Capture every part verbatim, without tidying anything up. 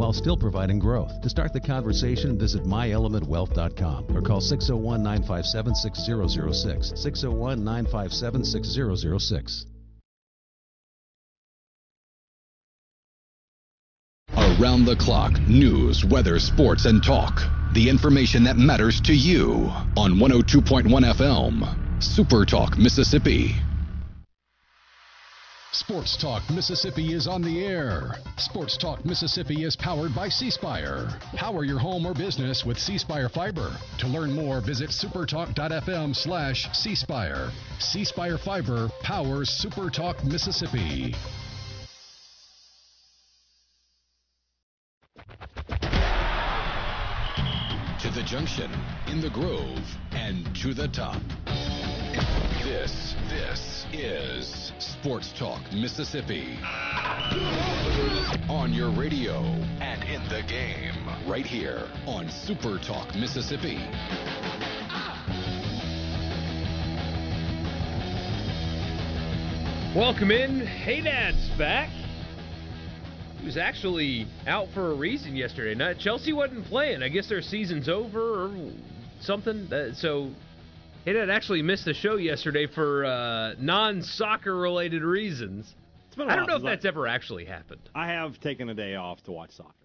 while still providing growth. To start the conversation, visit my element wealth dot com or call six oh one, nine five seven, six oh oh six, six oh one, nine five seven, six oh oh six. Around the clock, news, weather, sports, and talk. The information that matters to you on one oh two point one F M, Super Talk Mississippi. Sports Talk Mississippi is on the air. Sports Talk Mississippi is powered by C Spire. Power your home or business with C Spire Fiber. To learn more, visit supertalk.fm slash C Spire. C Spire Fiber powers Super Talk Mississippi. To the junction, in the Grove, and to the top. This, this is Sports Talk Mississippi. On your radio and in the game, right here on Super Talk Mississippi. Welcome in. Hey, Dad's back. He was actually out for a reason yesterday. Now, Chelsea wasn't playing. I guess their season's over or something. Uh, so, Hey Dad actually missed the show yesterday for uh, non-soccer related reasons. It's been a I don't know if while. that's ever actually happened. I have taken a day off to watch soccer.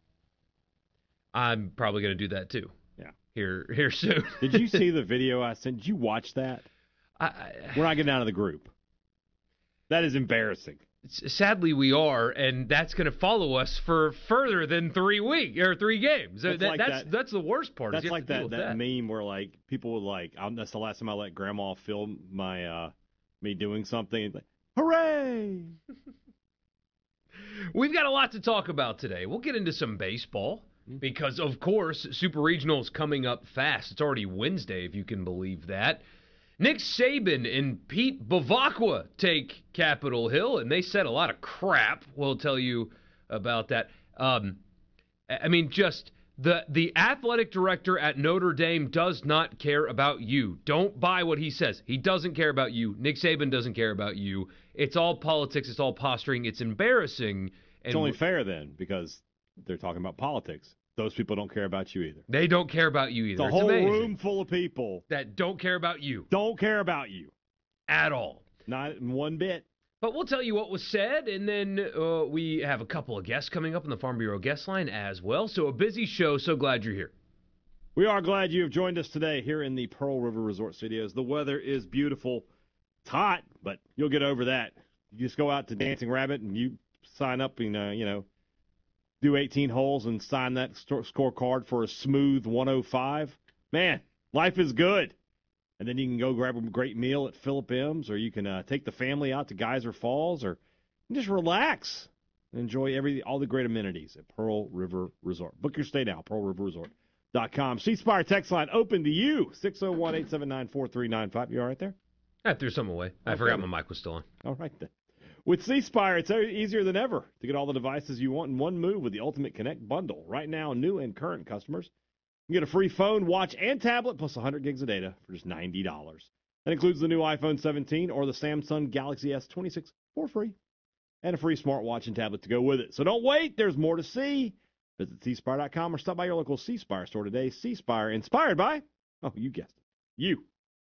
I'm probably going to do that too. Yeah. Here, here soon. Did you see the video I sent? Did you watch that? I, I, We're not getting out of the group. That is embarrassing. Sadly, we are, and that's going to follow us for further than three weeks or three games. That's that, like that's that, that's the worst part. That's like that, that, that meme where like people would like, I'm, that's the last time I let Grandma film my uh, me doing something. Like, hooray! We've got a lot to talk about today. We'll get into some baseball because, of course, Super Regional is coming up fast. It's already Wednesday, if you can believe that. Nick Saban and Pete Bavacqua take Capitol Hill, and they said a lot of crap. We'll tell you about that. Um, I mean, just the the athletic director at Notre Dame does not care about you. Don't buy what he says. He doesn't care about you. Nick Saban doesn't care about you. It's all politics. It's all posturing. It's embarrassing. And it's only fair then because they're talking about politics. Those people don't care about you either. They don't care about you either. It's a It's whole amazing. room full of people that don't care about you. Don't care about you. At all. Not one bit. But we'll tell you what was said, and then uh, we have a couple of guests coming up in the Farm Bureau guest line as well. So a busy show. So glad you're here. We are glad you have joined us today here in the Pearl River Resort Studios. The weather is beautiful. It's hot, but you'll get over that. You just go out to Dancing Rabbit and you sign up and, uh, you know, do eighteen holes and sign that scorecard for a smooth one oh five. Man, life is good. And then you can go grab a great meal at Philip M's, or you can uh, take the family out to Geyser Falls, or just relax and enjoy every all the great amenities at Pearl River Resort. Book your stay now, pearl river resort dot com. C Spire text line open to you, six oh one, eight seven nine, four three nine five. You all right there? I threw some away. I okay. forgot my mic was still on. All right then. With C Spire, it's easier than ever to get all the devices you want in one move with the Ultimate Connect bundle. Right now, new and current customers can get a free phone, watch, and tablet plus one hundred gigs of data for just ninety dollars. That includes the new iPhone seventeen or the Samsung Galaxy S twenty-six for free, and a free smartwatch and tablet to go with it. So don't wait. There's more to see. Visit C Spire dot com or stop by your local C Spire store today. C Spire, inspired by, oh, you guessed it, you.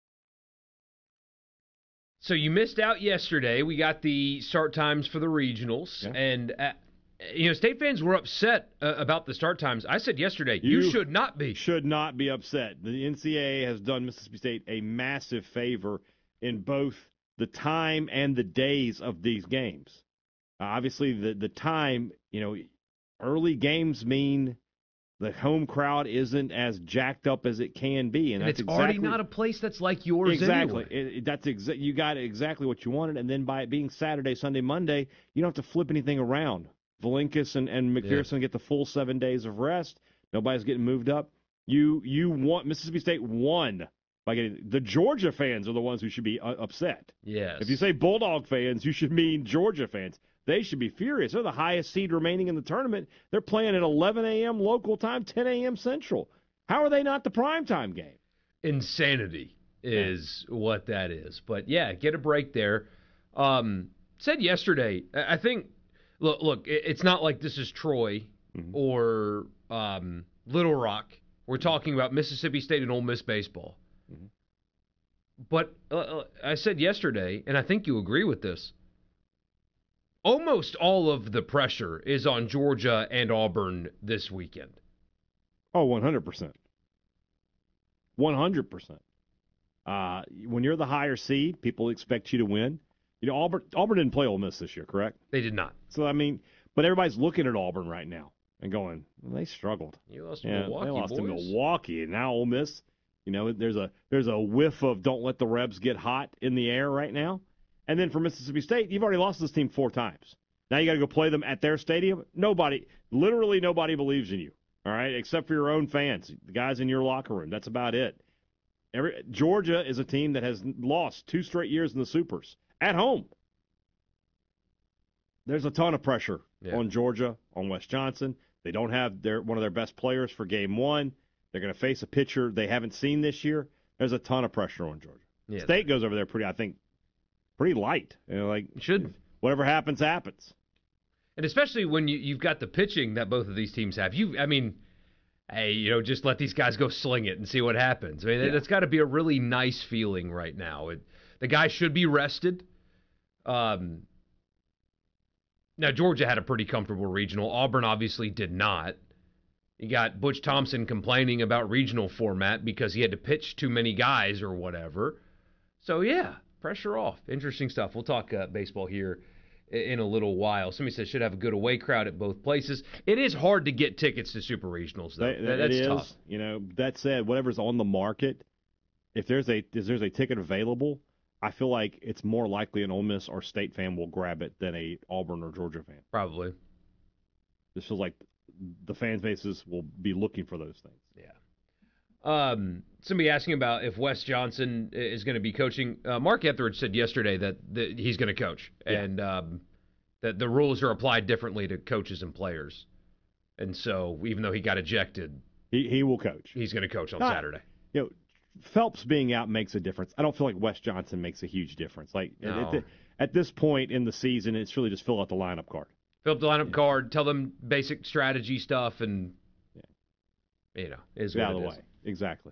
So you missed out yesterday. We got the start times for the regionals, yeah. and uh, you know, state fans were upset uh, about the start times. I said yesterday, you, you should not be. Should not be upset. The N C double A has done Mississippi State a massive favor in both the time and the days of these games. Uh, obviously, the the time, you know, early games mean the home crowd isn't as jacked up as it can be, and, and that's it's exactly, already not a place that's like yours. Exactly, anyway. it, it, that's exa- you got exactly what you wanted, and then by it being Saturday, Sunday, Monday, you don't have to flip anything around. Valinkus and, and McPherson yeah. get the full seven days of rest. Nobody's getting moved up. You you want Mississippi State won by getting the Georgia fans are the ones who should be uh, upset. Yes. If you say Bulldog fans, you should mean Georgia fans. They should be furious. They're the highest seed remaining in the tournament. They're playing at eleven a.m. local time, ten a.m. Central. How are they not the primetime game? Insanity is yeah. what that is. But, yeah, get a break there. Um, said yesterday, I think, look, look, it's not like this is Troy mm-hmm. or um, Little Rock. We're talking about Mississippi State and Ole Miss baseball. Mm-hmm. But uh, I said yesterday, and I think you agree with this, almost all of the pressure is on Georgia and Auburn this weekend. Oh, one hundred percent. one hundred percent. Uh, when you're the higher seed, people expect you to win. You know, Auburn, Auburn didn't play Ole Miss this year, correct? They did not. So, I mean, but everybody's looking at Auburn right now and going, well, they struggled. You lost to yeah, Milwaukee, They lost boys. to Milwaukee, and now Ole Miss, you know, there's a there's a whiff of don't let the Rebs get hot in the air right now. And then for Mississippi State, you've already lost this team four times. Now you got to go play them at their stadium. Nobody, literally nobody believes in you, all right, except for your own fans, the guys in your locker room. That's about it. Every, Georgia is a team that has lost two straight years in the Supers at home. There's a ton of pressure yeah. on Georgia, on Wes Johnson. They don't have their one of their best players for game one. They're going to face a pitcher they haven't seen this year. There's a ton of pressure on Georgia. Yeah, State goes over there pretty, I think, pretty light. You know, like should whatever happens, happens. And especially when you, you've got the pitching that both of these teams have. You, I mean, hey, you know, just let these guys go sling it and see what happens. I mean, yeah. that's got to be a really nice feeling right now. It, the guy should be rested. Um. Now, Georgia had a pretty comfortable regional. Auburn obviously did not. You got Butch Thompson complaining about regional format because he had to pitch too many guys or whatever. So, yeah, pressure off. Interesting stuff. We'll talk uh, baseball here in a little while. Somebody says should have a good away crowd at both places. It is hard to get tickets to super regionals, though. That, that, That's it is. tough. You know, that said, whatever's on the market, if there's a if there's a ticket available, I feel like it's more likely an Ole Miss or State fan will grab it than a Auburn or Georgia fan. Probably. This feels like the fan bases will be looking for those things. Yeah. Um, somebody asking about if Wes Johnson is going to be coaching. Uh, Mark Etheridge said yesterday that, that he's going to coach, yeah. and um, that the rules are applied differently to coaches and players. And so, even though he got ejected, he he will coach. He's going to coach on Not, Saturday. You know, Phelps being out makes a difference. I don't feel like Wes Johnson makes a huge difference. Like no. at, the, at this point in the season, it's really just fill out the lineup card. Fill up the lineup yeah. card, tell them basic strategy stuff, and yeah. you know, is Get what out of it the is. way. Exactly.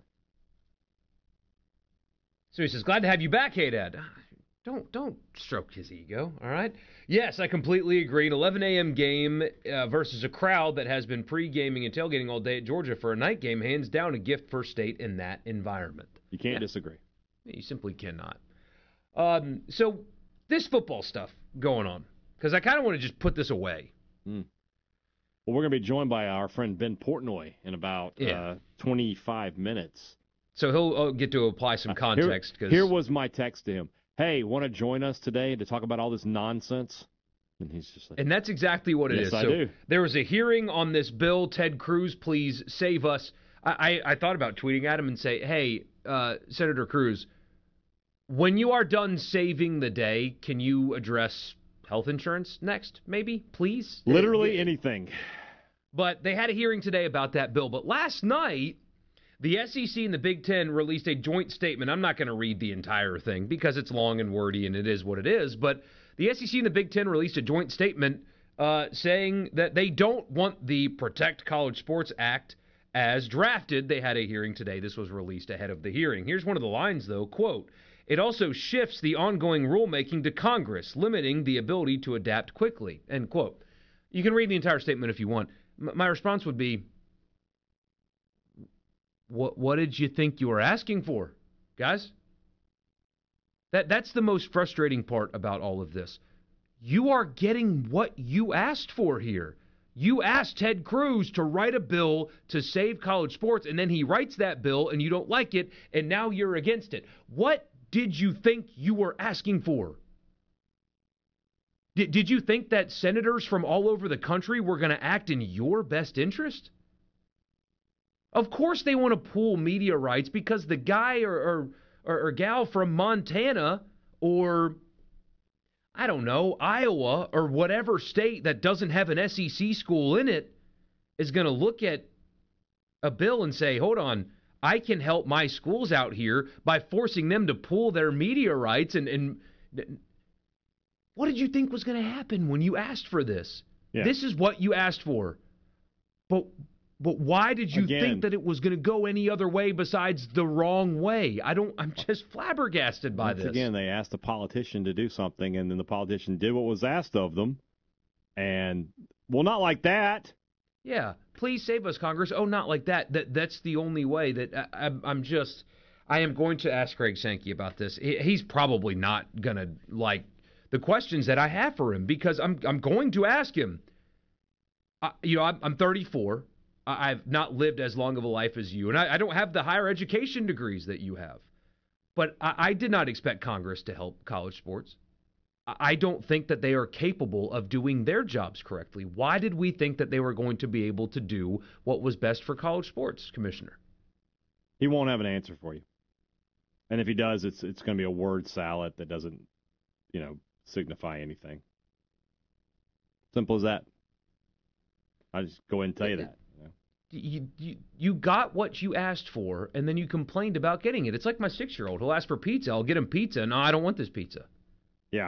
So he says, "Glad to have you back, hey Dad." Don't don't stroke his ego, all right? Yes, I completely agree. An eleven a.m. game uh, versus a crowd that has been pre-gaming and tailgating all day at Georgia for a night game, hands down a gift for State in that environment. You can't yeah. disagree. You simply cannot. Um, so this football stuff going on, because I kind of want to just put this away. Mm. Well, we're going to be joined by our friend Ben Portnoy in about yeah. uh, twenty-five minutes. So he'll uh, get to apply some context. Uh, here, here was my text to him. Hey, want to join us today to talk about all this nonsense? And he's just like, and that's exactly what it yes, is. I so do. There was a hearing on this bill. Ted Cruz, please save us. I, I, I thought about tweeting at him and say, hey, uh, Senator Cruz, when you are done saving the day, can you address health insurance next, maybe, please? Literally anything. But they had a hearing today about that bill. But last night, the S E C and the Big Ten released a joint statement. I'm not going to read the entire thing because it's long and wordy and it is what it is. But the S E C and the Big Ten released a joint statement uh, saying that they don't want the Protect College Sports Act as drafted. They had a hearing today. This was released ahead of the hearing. Here's one of the lines, though. Quote, "It also shifts the ongoing rulemaking to Congress, limiting the ability to adapt quickly." End quote. You can read the entire statement if you want. M- my response would be, What what did you think you were asking for, guys? That that's the most frustrating part about all of this. You are getting what you asked for here. You asked Ted Cruz to write a bill to save college sports, and then he writes that bill, and you don't like it, and now you're against it. What did you think you were asking for? Did, did you think that senators from all over the country were going to act in your best interest? Of course they want to pool media rights because the guy or, or, or, or gal from Montana or, I don't know, Iowa or whatever state that doesn't have an S E C school in it is going to look at a bill and say, hold on, I can help my schools out here by forcing them to pool their media rights. And, and what did you think was going to happen when you asked for this? Yeah. This is what you asked for. But but why did you Again. think that it was going to go any other way besides the wrong way? I don't. I'm just flabbergasted by Once this. Again, they asked a politician to do something, and then the politician did what was asked of them. And, well, not like that. Yeah, please save us, Congress. Oh, not like that. That that's the only way that I, I'm, I'm just. I am going to ask Greg Sankey about this. He, he's probably not gonna like the questions that I have for him because I'm I'm going to ask him. Uh, you know, I'm, I'm thirty-four. I, I've not lived as long of a life as you, and I, I don't have the higher education degrees that you have. But I, I did not expect Congress to help college sports. I don't think that they are capable of doing their jobs correctly. Why did we think that they were going to be able to do what was best for college sports, Commissioner? He won't have an answer for you. And if he does, it's it's going to be a word salad that doesn't, you know, signify anything. Simple as that. I just go ahead and tell you that. You know? You, you, you got what you asked for, and then you complained about getting it. It's like my six-year-old. He'll ask for pizza. I'll get him pizza. No, I don't want this pizza. Yeah.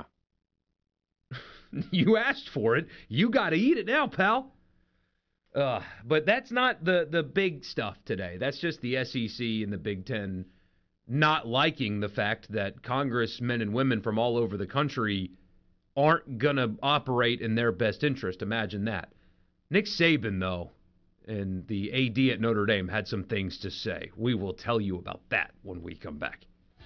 You asked for it. You got to eat it now, pal. Uh, but that's not the, the big stuff today. That's just the S E C and the Big Ten not liking the fact that congressmen and women from all over the country aren't going to operate in their best interest. Imagine that. Nick Saban, though, and the A D at Notre Dame had some things to say. We will tell you about that when we come back.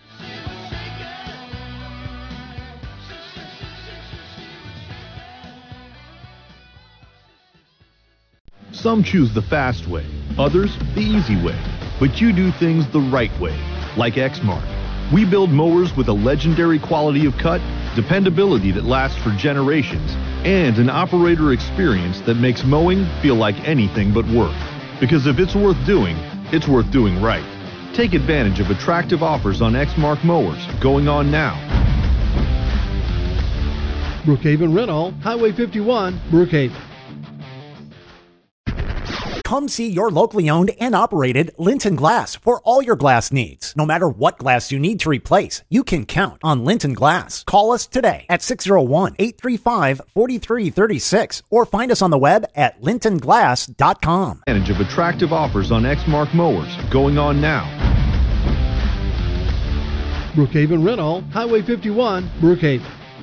Some choose the fast way, others the easy way. But you do things the right way, like Exmark. We build mowers with a legendary quality of cut, dependability that lasts for generations, and an operator experience that makes mowing feel like anything but work. Because if it's worth doing, it's worth doing right. Take advantage of attractive offers on Exmark mowers going on now. Brookhaven Rental, Highway fifty-one, Brookhaven. Come see your locally owned and operated Linton Glass for all your glass needs. No matter what glass you need to replace, you can count on Linton Glass. Call us today at six oh one, eight three five, four three three six or find us on the web at linton glass dot com. Advantage of attractive offers on Exmark mowers going on now. Brookhaven Rental, Highway fifty-one, Brookhaven.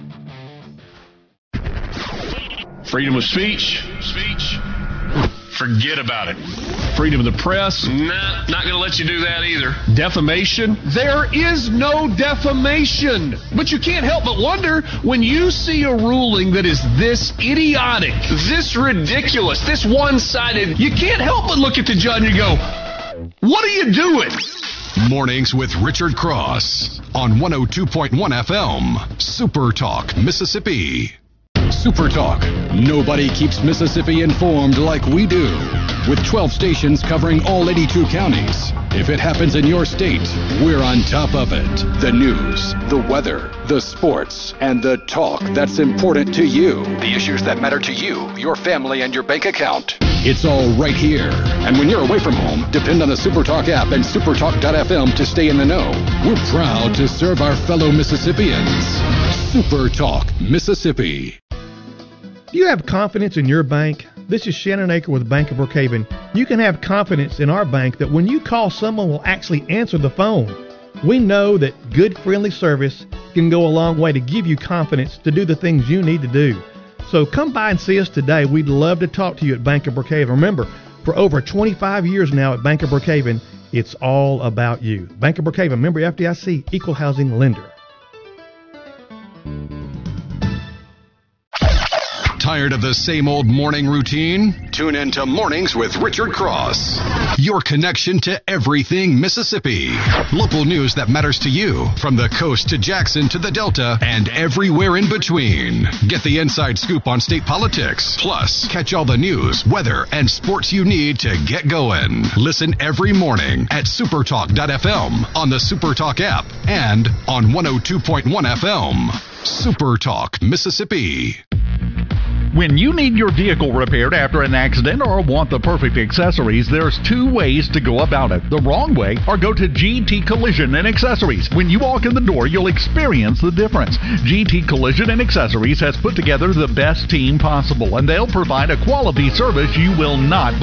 Freedom of speech. Speech. Forget about it. Freedom of the press? Nah, not going to let you do that either. Defamation? There is no defamation. But you can't help but wonder when you see a ruling that is this idiotic, this ridiculous, this one-sided, you can't help but look at the judge and go, what are you doing? Mornings with Richard Cross on one oh two point one F M, Super Talk, Mississippi. Super Talk. Nobody keeps Mississippi informed like we do. With twelve stations covering all eighty-two counties. If it happens in your state, we're on top of it. The news, the weather, the sports, and the talk that's important to you. The issues that matter to you, your family, and your bank account. It's all right here. And when you're away from home, depend on the Super Talk app and supertalk dot f m to stay in the know. We're proud to serve our fellow Mississippians. Super Talk, Mississippi. Do you have confidence in your bank? This is Shannon Aker with Bank of Brookhaven. You can have confidence in our bank that when you call, someone will actually answer the phone. We know that good, friendly service can go a long way to give you confidence to do the things you need to do. So come by and see us today. We'd love to talk to you at Bank of Brookhaven. Remember, for over twenty-five years now at Bank of Brookhaven, it's all about you. Bank of Brookhaven, member F D I C, equal housing lender. Tired of the same old morning routine? Tune in to Mornings with Richard Cross. Your connection to everything Mississippi. Local news that matters to you, from the coast to Jackson to the Delta and everywhere in between. Get the inside scoop on state politics. Plus, catch all the news, weather, and sports you need to get going. Listen every morning at supertalk dot f m, on the Supertalk app, and on one oh two point one F M. Supertalk, Mississippi. When you need your vehicle repaired after an accident or want the perfect accessories, there's two ways to go about it. The wrong way, or go to G T Collision and Accessories. When you walk in the door, you'll experience the difference. G T Collision and Accessories has put together the best team possible, and they'll provide a quality service you will not